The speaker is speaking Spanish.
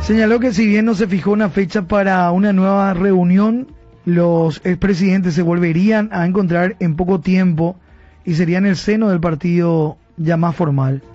Señaló que si bien no se fijó una fecha para una nueva reunión, los expresidentes se volverían a encontrar en poco tiempo y sería en el seno del partido ya más formal.